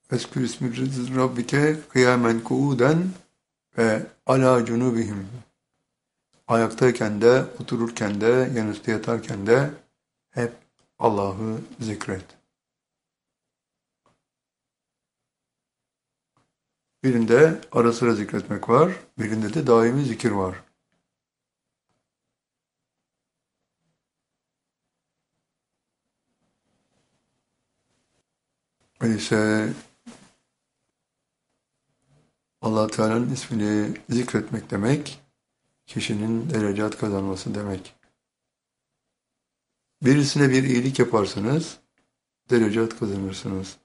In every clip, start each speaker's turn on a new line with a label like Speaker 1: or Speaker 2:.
Speaker 1: Eskür ismi Rabbike kıyamen kuuden ve ala cunubihim. Ayaktayken de, otururken de, yanüstü yatarken de hep Allah'ı zikret. Birinde ara sıra zikretmek var, birinde de daimi zikir var. Öyleyse Allah Teala'nın ismini zikretmek demek, kişinin derecat kazanması demek. Birisine bir iyilik yaparsanız, derecat kazanırsınız.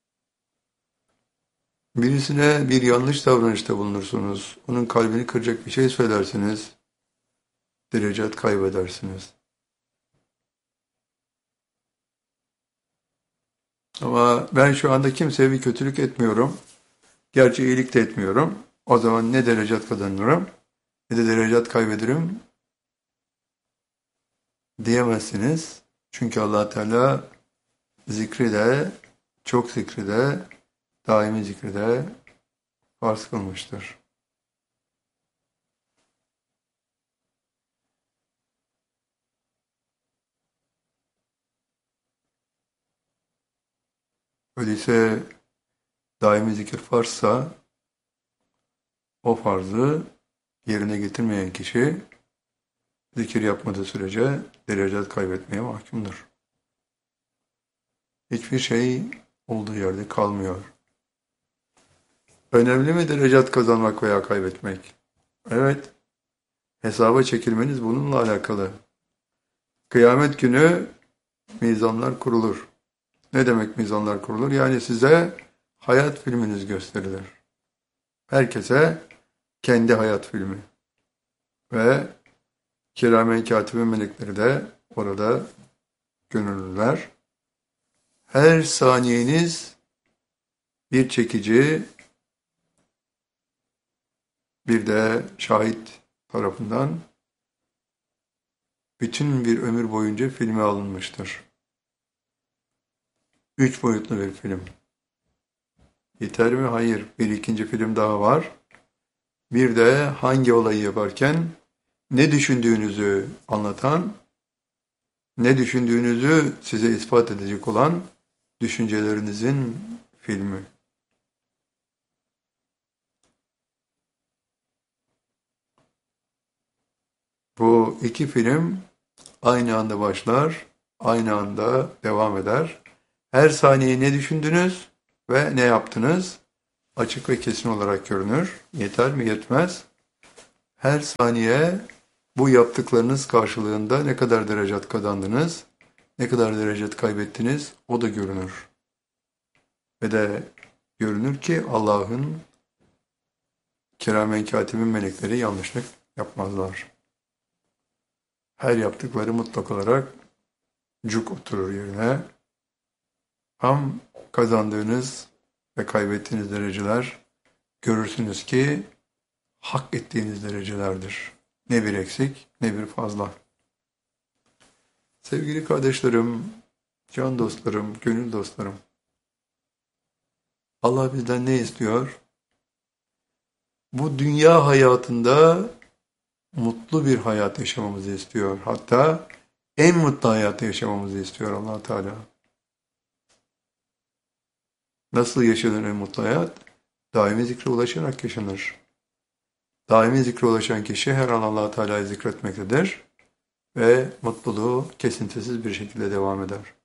Speaker 1: Birisine bir yanlış davranışta bulunursunuz, onun kalbini kıracak bir şey söylersiniz, derecat kaybedersiniz. Ama ben şu anda kimseye bir kötülük etmiyorum, gerçi iyilik de etmiyorum. O zaman ne derecat kazanırım, ne de derecat kaybederim diyemezsiniz. Çünkü Allah Teala zikri de, çok zikri de, daimi zikri de farz kılmıştır. Öyleyse daimi zikir farzsa o farzı yerine getirmeyen kişi zikir yapmadığı sürece derecat kaybetmeye mahkumdur. Hiçbir şey olduğu yerde kalmıyor. Önemli mi derecat kazanmak veya kaybetmek? Evet, hesaba çekilmeniz bununla alakalı. Kıyamet günü mizanlar kurulur. Ne demek mizanlar kurulur? Yani size hayat filminiz gösterilir. Herkese kendi hayat filmi. Ve kiramen katibin melekleri de orada görünürler. Her saniyeniz bir çekici, bir de şahit tarafından bütün bir ömür boyunca filme alınmıştır. 3 boyutlu bir film. Yeter mi? Hayır. Bir ikinci film daha var. Bir de hangi olayı yaparken ne düşündüğünüzü anlatan, ne düşündüğünüzü size ispat edecek olan düşüncelerinizin filmi. Bu iki film aynı anda başlar, aynı anda devam eder. Her saniye ne düşündünüz ve ne yaptınız açık ve kesin olarak görünür. Yeter mi? Yetmez. Her saniye bu yaptıklarınız karşılığında ne kadar derecat kazandınız, ne kadar derecat kaybettiniz o da görünür. Ve de görünür ki Allah'ın kiramen katibin melekleri yanlışlık yapmazlar. Her yaptıkları mutlak olarak cuk oturur yerine. Tam kazandığınız ve kaybettiğiniz dereceler görürsünüz ki hak ettiğiniz derecelerdir. Ne bir eksik ne bir fazla. Sevgili kardeşlerim, can dostlarım, gönül dostlarım. Allah bizden ne istiyor? Bu dünya hayatında mutlu bir hayat yaşamamızı istiyor. Hatta en mutlu hayatı yaşamamızı istiyor Allah Teala. Nasıl yaşanır en mutlu hayat? Daimi zikre ulaşarak yaşanır. Daimi zikre ulaşan kişi her an Allah Teala'yı zikretmektedir ve mutluluğu kesintisiz bir şekilde devam eder.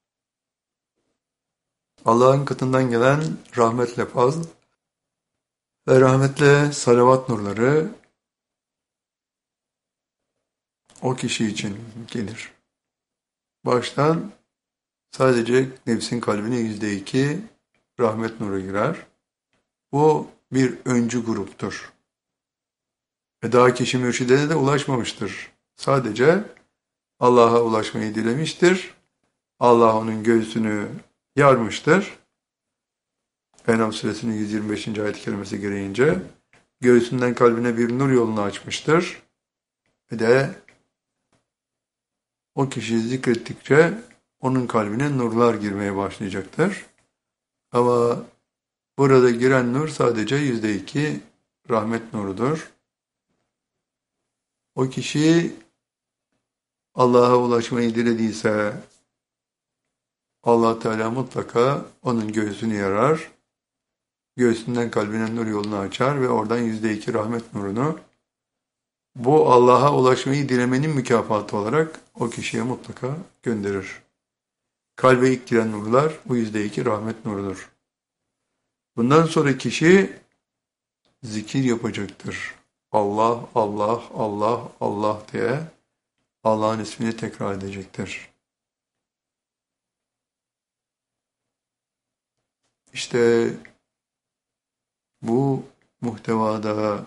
Speaker 1: Allah'ın katından gelen rahmetle fazl ve rahmetle salavat nurları o kişi için gelir. Baştan sadece nefsin kalbine %2 rahmet nuru girer. Bu bir öncü gruptur. Ve daha kişi mürşidine de ulaşmamıştır. Sadece Allah'a ulaşmayı dilemiştir. Allah onun göğsünü yarmıştır. En'am suresinin 125. ayet-i kerimesi gereğince göğsünden kalbine bir nur yolunu açmıştır. Ve de o kişiyi zikrettikçe onun kalbine nurlar girmeye başlayacaktır. Ama Burada giren nur sadece %2 rahmet nurudur. O kişi Allah'a ulaşmayı dilediyse Allah Teala mutlaka onun göğsünü yarar. Göğsünden kalbine nur yolunu açar ve oradan %2 rahmet nurunu bu Allah'a ulaşmayı dilemenin mükafatı olarak o kişiye mutlaka gönderir. Kalbe ilk giren nurlar bu %2 rahmet nurudur. Bundan sonra kişi zikir yapacaktır. Allah, Allah, Allah, Allah diye Allah'ın ismini tekrar edecektir. İşte bu muhtevada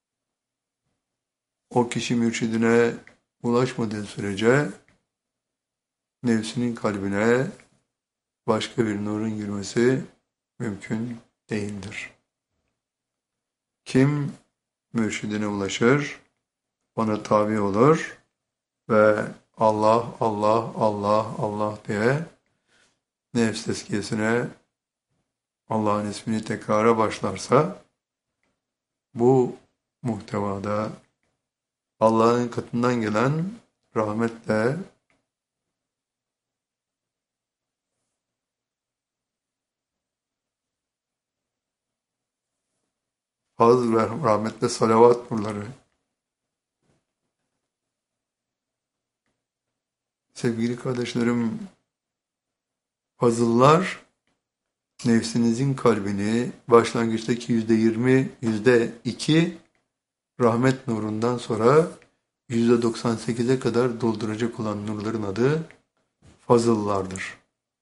Speaker 1: o kişi mürşidine ulaşmadığı sürece nefsinin kalbine başka bir nurun girmesi mümkün değildir. Kim mürşidine ulaşır, ona tabi olur ve Allah, Allah, Allah, Allah diye nefs tezkiyesine Allah'ın ismini tekrara başlarsa, bu muhtevada Allah'ın katından gelen rahmetle fazl ve rahmetle salavat nurları, sevgili kardeşlerim, fazıllar nefsinizin kalbini başlangıçtaki %20, %2 rahmet nurundan sonra %98'e kadar dolduracak olan nurların adı fazıllardır.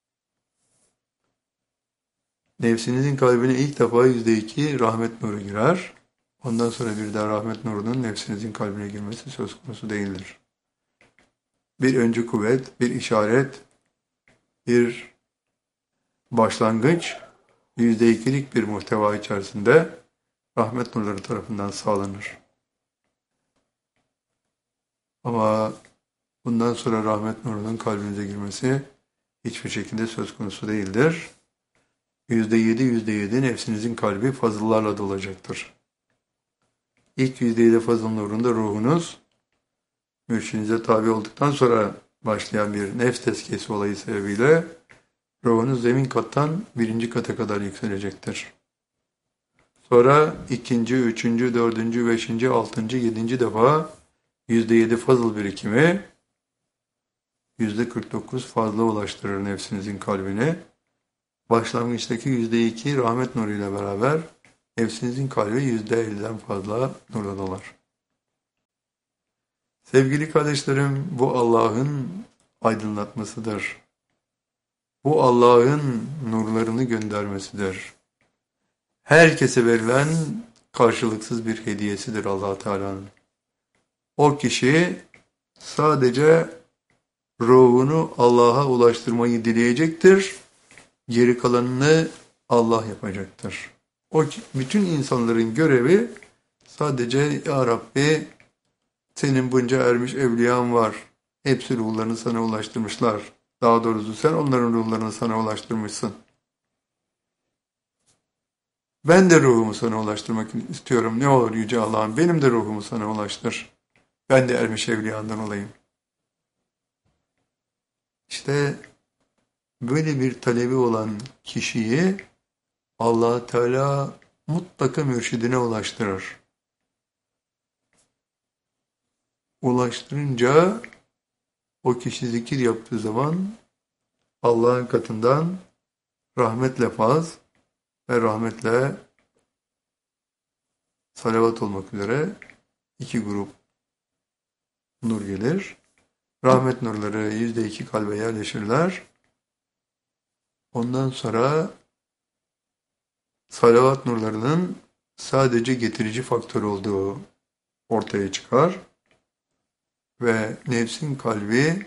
Speaker 1: Nefsinizin kalbine ilk defa %2 rahmet nuru girer. Ondan sonra bir daha rahmet nurunun nefsinizin kalbine girmesi söz konusu değildir. Bir öncü kuvvet, bir işaret, bir başlangıç, %2'lik bir muhteva içerisinde rahmet nurları tarafından sağlanır. Ama bundan sonra rahmet nurunun kalbinize girmesi hiçbir şekilde söz konusu değildir. %7 nefsinizin kalbi fazıllarla dolacaktır. İlk %7 fazıl nurunda ruhunuz, mürşidinize tabi olduktan sonra başlayan bir nefs tezkiyesi olayı sebebiyle ruhunuz zemin kattan birinci kata kadar yükselecektir. Sonra ikinci, üçüncü, dördüncü, beşinci, altıncı, yedinci defa %7 fazıl birikimi %49 fazla ulaştırır nefsinizin kalbini. Başlangıçtaki %2 rahmet nuruyla beraber nefsinizin kalbi %50'den fazla nurla dolar. Sevgili kardeşlerim, bu Allah'ın aydınlatmasıdır. Bu Allah'ın nurlarını göndermesidir. Herkese verilen karşılıksız bir hediyesidir Allah Teala'nın. O kişi sadece ruhunu Allah'a ulaştırmayı dileyecektir. Geri kalanını Allah yapacaktır. O bütün insanların görevi sadece Ya Rabbi senin bunca ermiş evliyan var. Hepsi ruhlarını sana ulaştırmışlar. Daha doğrusu sen onların ruhlarını sana ulaştırmışsın. Ben de ruhumu sana ulaştırmak istiyorum. Ne olur Yüce Allah'ım benim de ruhumu sana ulaştır. Ben de ermiş evliyandan olayım. İşte böyle bir talebi olan kişiyi Allah Teala mutlaka mürşidine ulaştırır. Ulaştırınca o kişi zikir yaptığı zaman Allah'ın katından rahmetle faz ve rahmetle salavat olmak üzere iki grup nur gelir. Rahmet nurları %2 kalbe yerleşirler. Ondan sonra salavat nurlarının sadece getirici faktör olduğu ortaya çıkar. Ve nefsin kalbi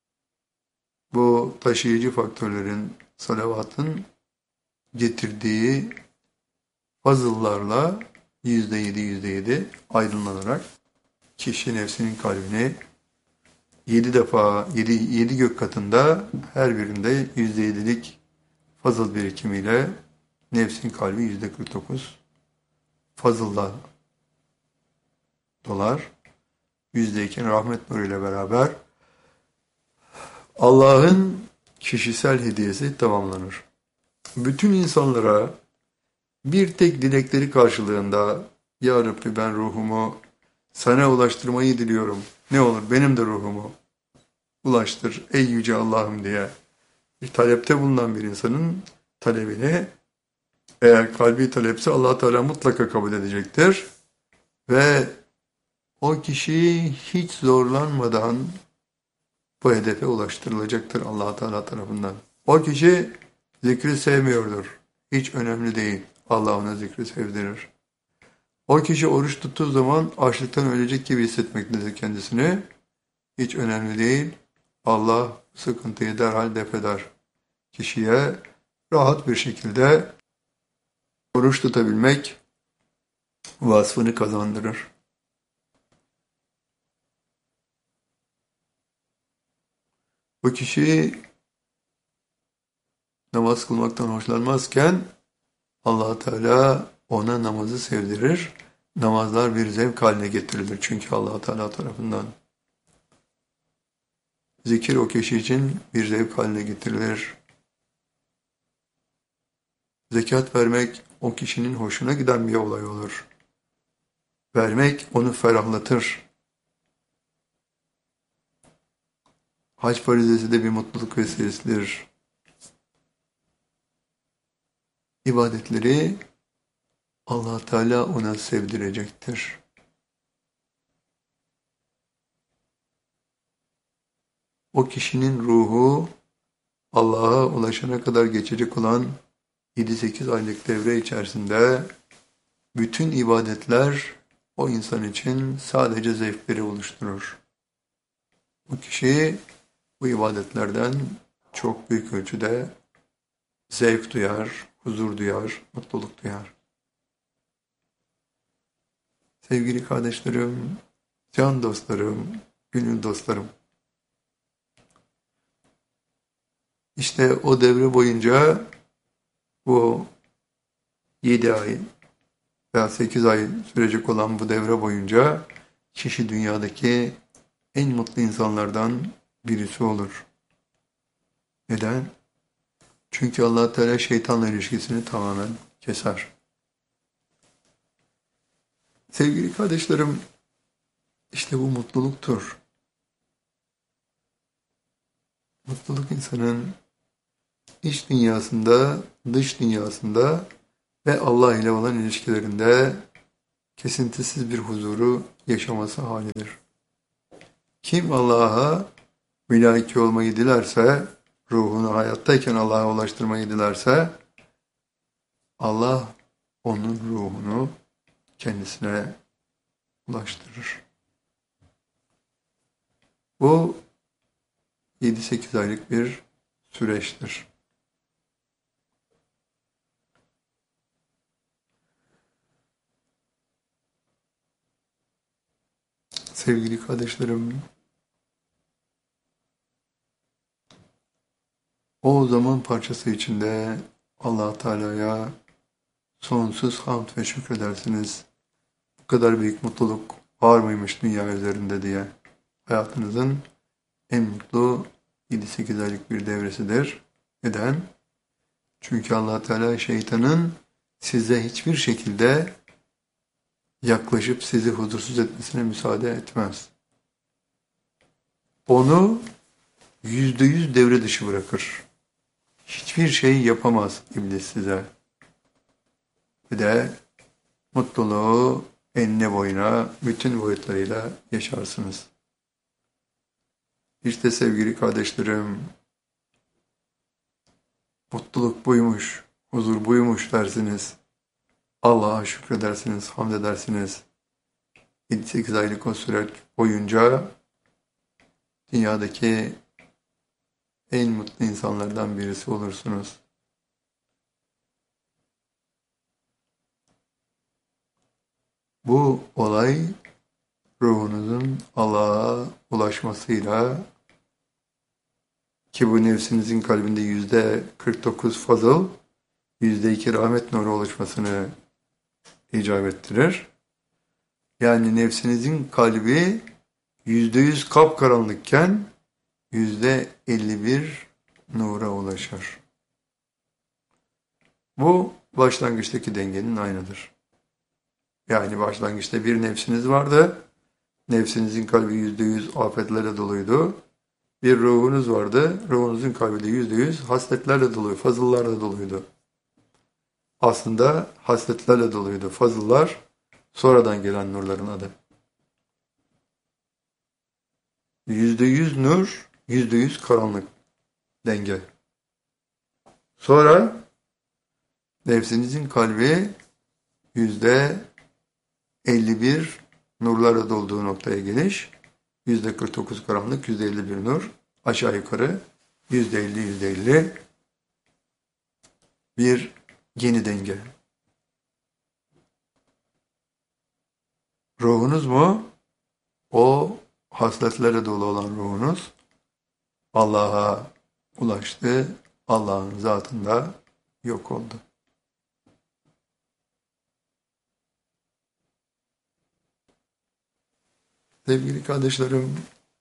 Speaker 1: bu taşıyıcı faktörlerin, salavatın getirdiği fazıllarla %7 aydınlanarak kişi nefsinin kalbini 7 defa, 7 gök katında her birinde %7'lik fazıl birikimiyle Nefsin kalbi %49 fazıldan dolar. %2 rahmet nuruyla beraber Allah'ın kişisel hediyesi tamamlanır. Bütün insanlara bir tek dilekleri karşılığında Ya Rabbi ben ruhumu sana ulaştırmayı diliyorum. Ne olur benim de ruhumu ulaştır ey yüce Allah'ım diye bir talepte bulunan bir insanın talebini eğer kalbi talepse Allah Teala mutlaka kabul edecektir. Ve o kişi hiç zorlanmadan bu hedefe ulaştırılacaktır Allah Teala tarafından. O kişi zikri sevmiyordur. Hiç önemli değil. Allah ona zikri sevdirir. O kişi oruç tuttuğu zaman açlıktan ölecek gibi hissetmektedir kendisini. Hiç önemli değil. Allah sıkıntıyı derhal def eder. Kişiye rahat bir şekilde oruç tutabilmek vasfını kazandırır. Bu kişi namaz kılmaktan hoşlanmazken Allah Teala ona namazı sevdirir. Namazlar bir zevk haline getirilir çünkü Allah Teala tarafından. Zikir o kişi için bir zevk haline getirilir. Zekat vermek o kişinin hoşuna giden bir olay olur. Vermek onu ferahlatır. Hac farizesi de bir mutluluk vesilesidir. İbadetleri Allah Teala ona sevdirecektir. O kişinin ruhu Allah'a ulaşana kadar geçecek olan 7-8 aylık devre içerisinde bütün ibadetler o insan için sadece zevkleri oluşturur. O kişi bu ibadetlerden çok büyük ölçüde zevk duyar, huzur duyar, mutluluk duyar. Sevgili kardeşlerim, can dostlarım, gönül dostlarım. İşte o devre boyunca bu 7 ay veya 8 ay sürecek olan bu devre boyunca kişi dünyadaki en mutlu insanlardan birisi olur. Neden? Çünkü Allah Teala şeytanla ilişkisini tamamen keser. Sevgili kardeşlerim, işte bu mutluluktur. Mutluluk insanın iç dünyasında, dış dünyasında ve Allah ile olan ilişkilerinde kesintisiz bir huzuru yaşaması halidir. Kim Allah'a mülaki olmayı dilerse, ruhunu hayattayken Allah'a ulaştırmayı dilerse, Allah onun ruhunu kendisine ulaştırır. Bu 7-8 aylık bir süreçtir. Sevgili kardeşlerim, o zaman parçası içinde Allah Teala'ya sonsuz hamd ve şükredersiniz. Bu kadar büyük mutluluk var mıymış dünya üzerinde diye. Hayatınızın en mutlu 7-8 aylık bir devresidir. Neden? Çünkü Allah Teala şeytanın size hiçbir şekilde yaklaşıp sizi huzursuz etmesine müsaade etmez. Onu %100 devre dışı bırakır. Hiçbir şey yapamaz iblis size. Ve de mutluluğu enine boyuna bütün boyutlarıyla yaşarsınız. İşte sevgili kardeşlerim, mutluluk buymuş, huzur buymuş dersiniz. Allah'a şükredersiniz, hamd edersiniz. 7-8 aylık o süreç boyunca dünyadaki en mutlu insanlardan birisi olursunuz. Bu olay ruhunuzun Allah'a ulaşmasıyla ki bu nefsinizin kalbinde %49 fazıl, %2 rahmet nuru oluşmasını icap ettirir. Yani nefsinizin kalbi %100 kapkaranlıkken %51 nura ulaşır. Bu başlangıçtaki dengenin aynıdır. Yani başlangıçta bir nefsiniz vardı. Nefsinizin kalbi %100 afetlerle doluydu. Bir ruhunuz vardı. Ruhunuzun kalbi de %100 hasletlerle doluydu, fazıllarla doluydu. Aslında hasletlerle doluydu. Fazıllar sonradan gelen nurların adı. %100 nur, %100 karanlık denge. Sonra nefsinizin kalbi %51 nurlarla dolduğu noktaya geliş. %49 karanlık, %51 nur. Aşağı yukarı %50 bir yeni denge. Ruhunuz mu? O hasletlerle dolu olan ruhunuz Allah'a ulaştı. Allah'ın zatında yok oldu. Sevgili kardeşlerim,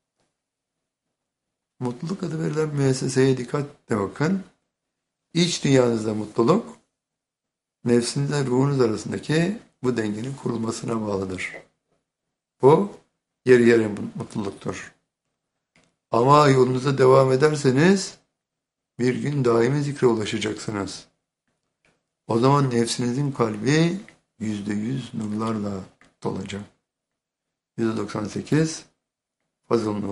Speaker 1: mutluluk adı verilen müesseseye dikkatle bakın. İç dünyanızda mutluluk, nefsinizle ruhunuz arasındaki bu dengenin kurulmasına bağlıdır. Bu yarı yarıya mutluluktur. Ama yolunuza devam ederseniz bir gün daimi zikre ulaşacaksınız. O zaman nefsinizin kalbi %100 nurlarla dolacak. %98 fazıl nur.